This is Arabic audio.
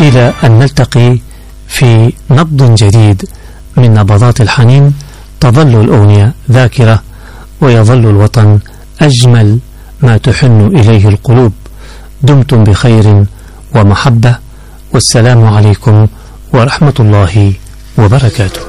إلى أن نلتقي في نبض جديد من نبضات الحنين، تظل الأغنية ذاكرة، ويظل الوطن أجمل ما تحن إليه القلوب. دمتم بخير ومحبة، والسلام عليكم ورحمة الله وبركاته.